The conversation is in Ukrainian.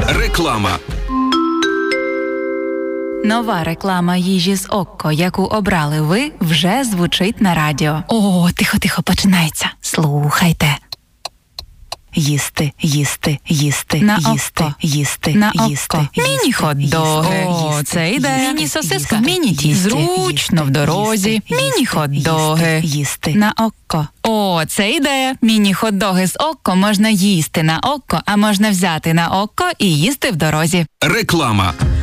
Реклама. Нова реклама їжі з Окко, яку обрали ви, вже звучить на радіо. О, тихо, починається. Слухайте. Їсти, їсти, їсти, на їсти, Окко. їсти, На їсти, Окко. їсти, Міні-хот-доги. їсти, О, це ідея. Міні-сосиска. Міні-тісті. Зручно в дорозі. Міні-хот-доги. Їсти. На Окко. О, це ідея. Міні-хот-доги з Окко можна їсти на Окко, а можна взяти на Окко і їсти в дорозі. Реклама.